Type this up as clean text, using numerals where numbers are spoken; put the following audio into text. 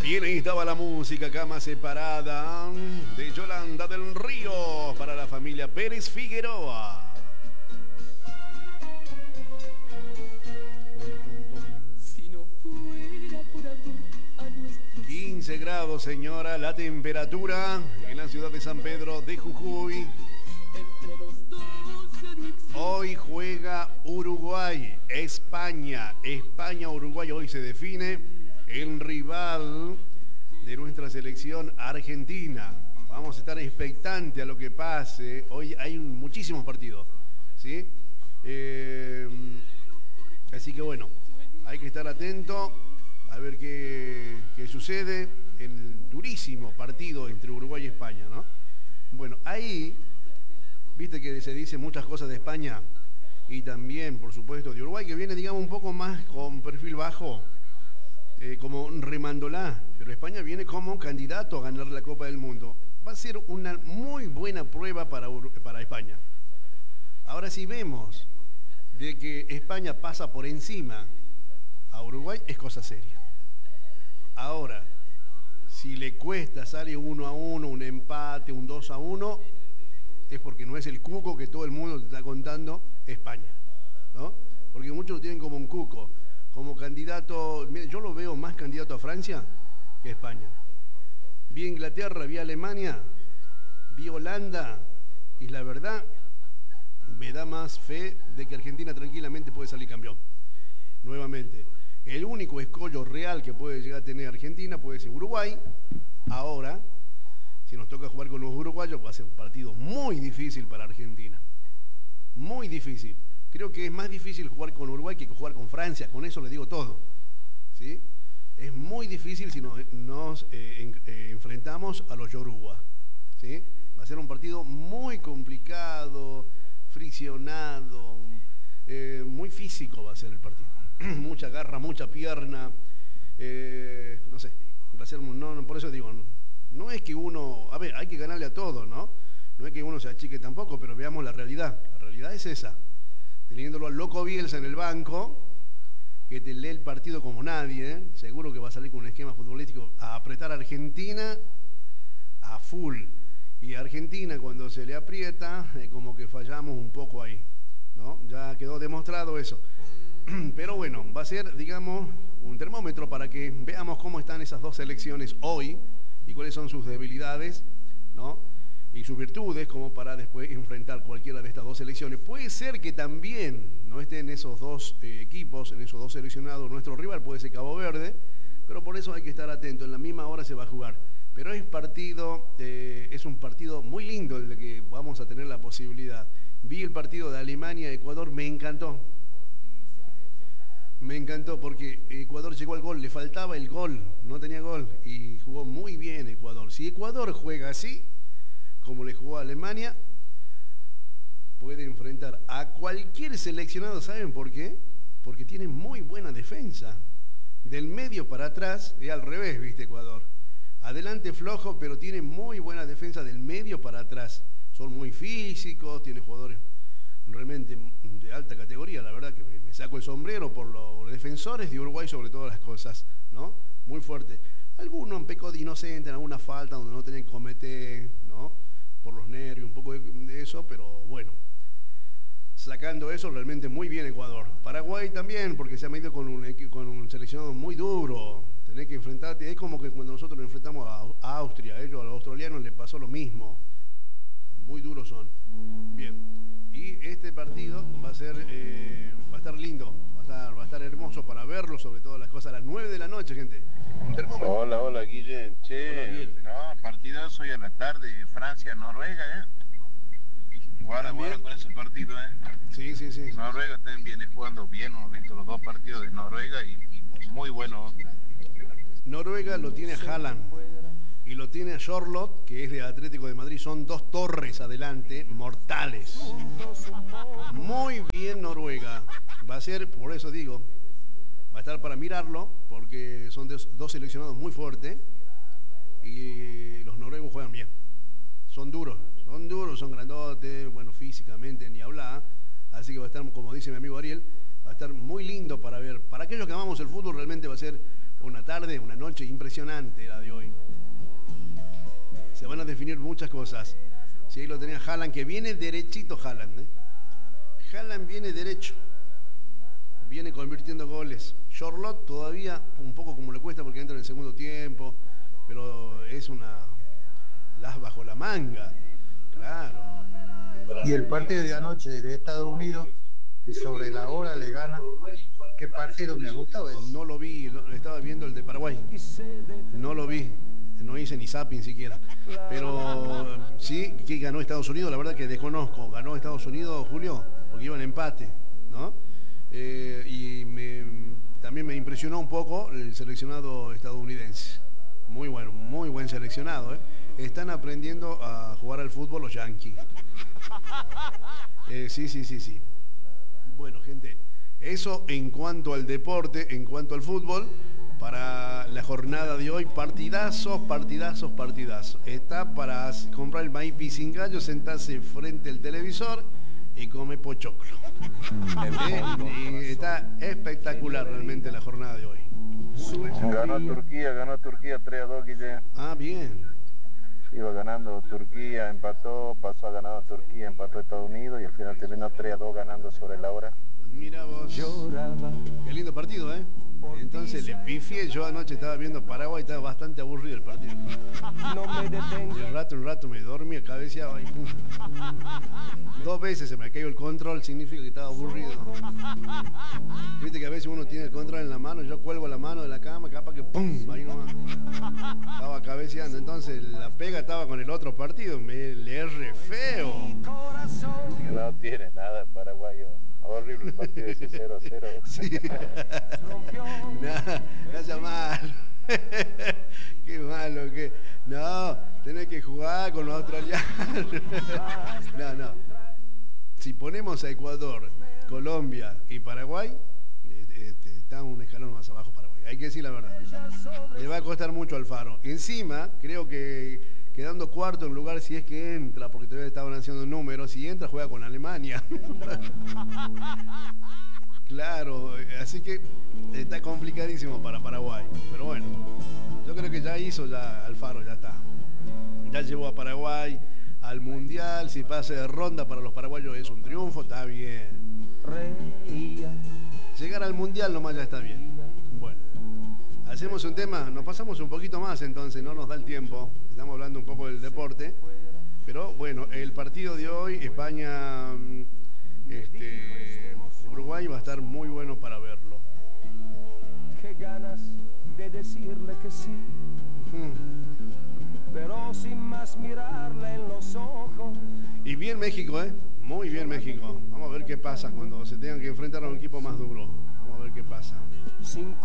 Bien, ahí estaba la música, cama separada de Yolanda del Río para la familia Pérez Figueroa. Si no fuera por amor a nuestro 15 grados, señora, la temperatura en la ciudad de San Pedro de Jujuy. entre los dos ya no existe. Hoy juega Uruguay, España. España-Uruguay hoy se define el rival de nuestra selección argentina. Vamos a estar expectantes a lo que pase. Hoy hay muchísimos partidos, ¿sí? Así que bueno, hay que estar atento a ver qué sucede en el durísimo partido entre Uruguay y España, ¿no? Bueno, ahí, viste que se dice muchas cosas de España y también, por supuesto, de Uruguay, que viene, digamos, un poco más con perfil bajo, como remándola, pero España viene como candidato a ganar la Copa del Mundo. Va a ser una muy buena prueba para España. Ahora, si vemos de que España pasa por encima a Uruguay, es cosa seria. Ahora, si le cuesta, sale 1-1, un empate, un 2-1, es porque no es el cuco que todo el mundo te está contando España, ¿no? Porque muchos lo tienen como un cuco, como candidato. Yo lo veo más candidato a Francia que a España. Vi Inglaterra, vi Alemania, vi Holanda, y la verdad me da más fe de que Argentina tranquilamente puede salir campeón. Nuevamente, el único escollo real que puede llegar a tener Argentina puede ser Uruguay. Ahora, si nos toca jugar con los uruguayos, va a ser un partido muy difícil para Argentina. Muy difícil. Creo que es más difícil jugar con Uruguay que jugar con Francia. Con eso le digo todo, ¿sí? Es muy difícil si nos enfrentamos a los yoruba, ¿sí? Va a ser un partido muy complicado, friccionado, muy físico va a ser el partido. Mucha garra, mucha pierna, no sé. Va a ser, no, por eso digo, no es que uno, a ver, hay que ganarle a todo, ¿no? No es que uno se achique tampoco, pero veamos la realidad. La realidad es esa. Teniéndolo al loco Bielsa en el banco, que te lee el partido como nadie, ¿eh? Seguro que va a salir con un esquema futbolístico a apretar a Argentina a full. Y a Argentina, cuando se le aprieta, como que fallamos un poco ahí, ¿no? Ya quedó demostrado eso. Pero bueno, va a ser, digamos, un termómetro para que veamos cómo están esas dos selecciones hoy y cuáles son sus debilidades, ¿no? Y sus virtudes, como para después enfrentar cualquiera de estas dos selecciones. Puede ser que también no estén esos dos equipos, en esos dos seleccionados. Nuestro rival puede ser Cabo Verde, pero por eso hay que estar atento. En la misma hora se va a jugar. Pero es un partido muy lindo el de que vamos a tener la posibilidad. Vi el partido de Alemania-Ecuador, me encantó. Me encantó porque Ecuador llegó al gol, le faltaba el gol, no tenía gol y jugó muy bien Ecuador. Si Ecuador juega así, como le jugó a Alemania, puede enfrentar a cualquier seleccionado. ¿Saben por qué? Porque tiene muy buena defensa. Del medio para atrás, es al revés, ¿viste? Ecuador. Adelante flojo, pero tiene muy buena defensa del medio para atrás. Son muy físicos, tiene jugadores realmente de alta categoría. La verdad que me saco el sombrero por los defensores de Uruguay sobre todas las cosas, ¿no? Muy fuerte. Algunos han pecado de inocente en alguna falta donde no tenían que cometer, ¿no? Por los nervios, un poco de eso, pero bueno. Sacando eso, realmente muy bien Ecuador. Paraguay también, porque se ha medido con un seleccionado muy duro. Tenés que enfrentarte, es como que cuando nosotros nos enfrentamos a Austria, a ellos, a los australianos les pasó lo mismo. Muy duros son. Bien. Y este partido va a estar lindo, va a estar hermoso para verlo, sobre todas las cosas, a las 9 de la noche, gente. Hola, Guille. Che, no, partidazo hoy a la tarde, Francia-Noruega, Guarda con ese partido, Sí. Noruega también viene jugando bien, hemos visto los dos partidos de Noruega y muy bueno. Noruega lo tiene a Haaland y lo tiene a Charlotte, que es de Atlético de Madrid. Son dos torres adelante, mortales. Muy bien Noruega. Va a ser, por eso digo, va a estar para mirarlo, porque son dos seleccionados muy fuertes y los noruegos juegan bien. Son duros, son grandotes, bueno, físicamente ni hablar. Así que va a estar, como dice mi amigo Ariel, va a estar muy lindo para ver. Para aquellos que amamos el fútbol, realmente va a ser Una tarde, una noche impresionante la de hoy. Se van a definir muchas cosas. Si ahí lo tenía Haaland, que viene derechito Haaland, ¿eh? Haaland viene derecho. Viene convirtiendo goles. Charlotte todavía un poco como le cuesta porque entra en el segundo tiempo, pero es una las bajo la manga, claro. Y el partido de anoche de Estados Unidos, que sobre la hora le gana, ¿qué partido me gustaba? No lo vi, estaba viendo el de Paraguay. No lo vi, no hice ni zapping siquiera. Pero sí, que ganó Estados Unidos, la verdad que desconozco. Ganó Estados Unidos, Julio, porque iba en empate, ¿no? También me impresionó un poco el seleccionado estadounidense. Muy bueno, muy buen seleccionado, ¿eh? Están aprendiendo a jugar al fútbol los Yankees. Sí. Bueno, gente, eso en cuanto al deporte, en cuanto al fútbol, para la jornada de hoy, partidazos. Está para comprar el maíz pisingallo, sentarse frente al televisor y come pochoclo. Está espectacular realmente la jornada de hoy. Ganó Turquía 3-2, Guille. Ah, bien. Iba ganando Turquía, empató, pasó a ganar Turquía, empató Estados Unidos y al final terminó 3-2 ganando sobre la hora. Mira vos. Qué lindo partido, ¿eh? Entonces le pifié, yo anoche estaba viendo Paraguay, estaba bastante aburrido el partido. De un rato me dormí, cabeceaba y pum. 2 veces se me cayó el control, significa que estaba aburrido. Viste que a veces uno tiene el control en la mano, yo cuelgo la mano de la cama, capaz que pum, ahí nomás. Estaba cabeceando, entonces la pega estaba con el otro partido, le erré feo. No tiene nada paraguayo. Horrible el partido ese 0-0. Sí. No sea malo. Qué malo que. No, tenés que jugar con los australianos. No. Si ponemos a Ecuador, Colombia y Paraguay, está un escalón más abajo Paraguay. Hay que decir la verdad. Le va a costar mucho al Faro. Encima, creo que quedando cuarto en lugar si es que entra, porque todavía estaban haciendo números, si entra juega con Alemania. Claro, así que está complicadísimo para Paraguay. Pero bueno, yo creo que ya hizo Alfaro, ya está. Ya llevó a Paraguay al Mundial, si pasa de ronda para los paraguayos es un triunfo, está bien. Llegar al Mundial nomás ya está bien. Bueno, hacemos un tema, nos pasamos un poquito más entonces, no nos da el tiempo. Estamos hablando un poco del deporte. Pero bueno, el partido de hoy, España, Uruguay, va a estar muy bueno para verlo. Qué ganas de decirle que sí, pero sin más mirarle en los ojos. Y bien México, muy bien México. Vamos a ver qué pasa cuando se tengan que enfrentar a un equipo más duro. Vamos a ver qué pasa.